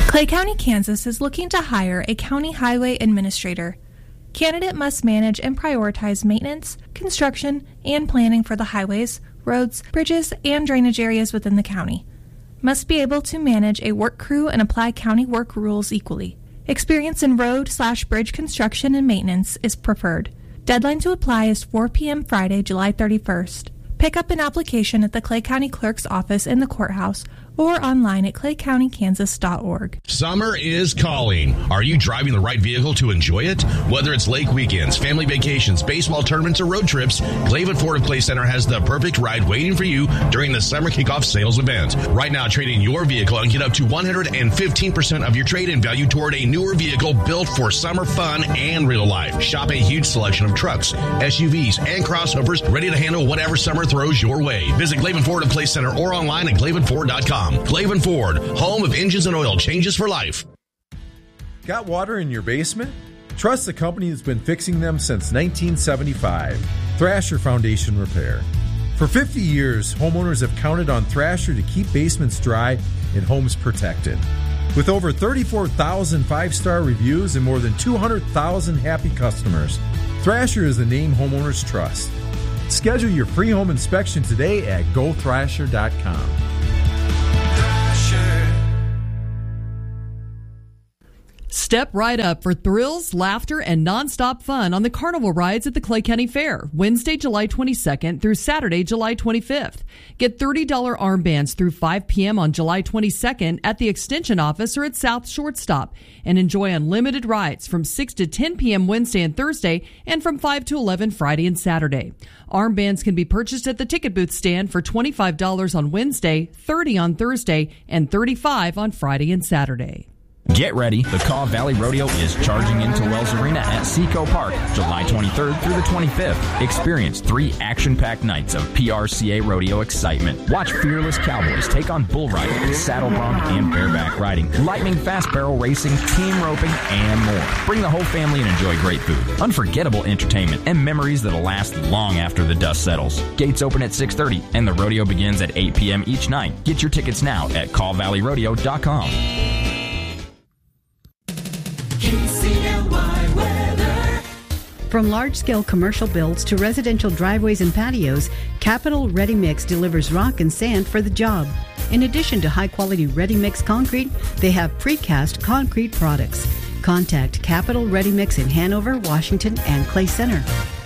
Clay County, Kansas is looking to hire a county highway administrator. Candidate must manage and prioritize maintenance, construction, and planning for the highways, roads, bridges, and drainage areas within the county. Must be able to manage a work crew and apply county work rules equally. Experience in road/bridge construction and maintenance is preferred. Deadline to apply is 4 p.m. Friday, July 31st. Pick up an application at the Clay County Clerk's office in the courthouse or online at claycountykansas.org. Summer is calling. Are you driving the right vehicle to enjoy it? Whether it's lake weekends, family vacations, baseball tournaments, or road trips, Glaven Ford of Clay Center has the perfect ride waiting for you during the summer kickoff sales event. Right now, trade in your vehicle and get up to 115% of your trade-in value toward a newer vehicle built for summer fun and real life. Shop a huge selection of trucks, SUVs, and crossovers ready to handle whatever summer throws your way. Visit Glaven Ford of Clay Center or online at glavenford.com. Glaven Ford, home of engines and oil changes for life. Got water in your basement? Trust the company that's been fixing them since 1975, Thrasher Foundation Repair. For 50 years, homeowners have counted on Thrasher to keep basements dry and homes protected. With over 34,000 five-star reviews and more than 200,000 happy customers, Thrasher is the name homeowners trust. Schedule your free home inspection today at gothrasher.com. Step right up for thrills, laughter, and nonstop fun on the carnival rides at the Clay County Fair, Wednesday, July 22nd through Saturday, July 25th. Get $30 armbands through 5 p.m. on July 22nd at the Extension Office or at South Shortstop, and enjoy unlimited rides from 6 to 10 p.m. Wednesday and Thursday, and from 5 to 11 Friday and Saturday. Armbands can be purchased at the ticket booth stand for $25 on Wednesday, $30 on Thursday, and $35 on Friday and Saturday. Get ready. The Kaw Valley Rodeo is charging into Wells Arena at Seco Park, July 23rd through the 25th. Experience 3 action-packed nights of PRCA rodeo excitement. Watch fearless cowboys take on bull riding, saddle bronc, and bareback riding, lightning fast barrel racing, team roping, and more. Bring the whole family and enjoy great food, unforgettable entertainment, and memories that'll last long after the dust settles. Gates open at 6:30, and the rodeo begins at 8 p.m. each night. Get your tickets now at callvalleyrodeo.com. KCLY weather. From large-scale commercial builds to residential driveways and patios, Capital Ready Mix delivers rock and sand for the job. In addition to high-quality Ready Mix concrete, they have precast concrete products. Contact Capital Ready Mix in Hanover, Washington, and Clay Center.